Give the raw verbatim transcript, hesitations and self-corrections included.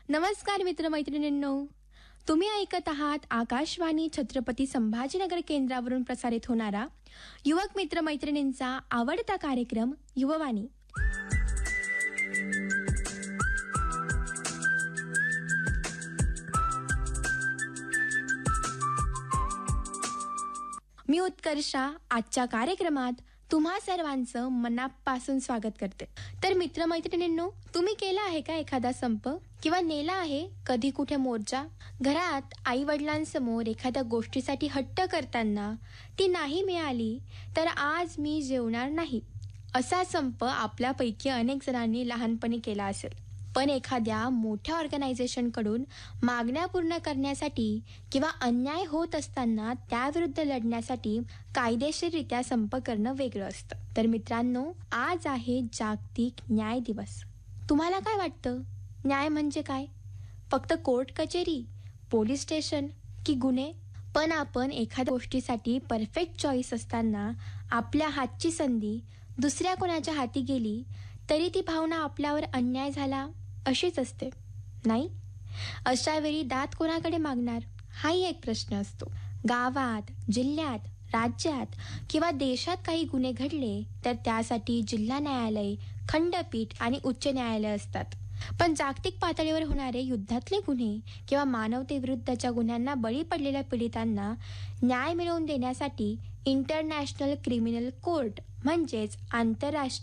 नमस्कार मित्रमैत्रिणींनो, तुम्ही ऐकत आहात आकाशवाणी छत्रपती संभाजीनगर केंद्रावरून प्रसारित होणारा युवक मित्रमैत्रिणींचा आवडता कार्यक्रम युववाणी. मी उत्कर्षा आजच्या कार्यक्रमात तुम्हा सर्वांचं मनापासून स्वागत करते. तर मित्रमैत्रिणींनो, तुम्ही केला आहे का एखादा संप किंवा नेला आहे कधी कुठे मोर्चा? घरात आई वडिलांसमोर एखाद्या गोष्टीसाठी हट्ट करताना ती नाही मिळाली तर आज मी जेवणार नाही असा संप आपल्यापैकी अनेक जणांनी लहानपणी केला असेल. पण एखाद्या मोठ्या ऑर्गनायझेशन कडून मागण्या पूर्ण करण्यासाठी किंवा अन्याय होत असताना त्याविरुद्ध लढण्यासाठी कायदेशीररित्या संप करणं वेगळं असतं. तर मित्रांनो, आज आहे जागतिक न्याय दिवस. तुम्हाला काय वाटतं, न्याय म्हणजे काय? फक्त कोर्ट कचेरी, पोलीस स्टेशन की गुन्हे? पण आपण एखाद्या गोष्टीसाठी परफेक्ट चॉईस असताना आपल्या हातची संधी दुसऱ्या कोणाच्या हाती गेली तरी ती भावना आपल्यावर अन्याय झाला अशीच असते, नाही? अशा वेळी दाद कोणाकडे मागणार हाही एक प्रश्न असतो. गावात, जिल्ह्यात, राज्यात किंवा देशात काही गुन्हे घडले तर त्यासाठी जिल्हा न्यायालय, खंडपीठ आणि उच्च न्यायालय असतात. पण जागतिक पातळीवर होणारे युद्धातले गुन्हे किंवा मानवतेविरुद्धच्या गुन्ह्यांना बळी पडलेल्या पीडितांना न्याय मिळवून देण्यासाठी इंटरनॅशनल क्रिमिनल कोर्ट म्हणजेच आंतरराष्ट्रीय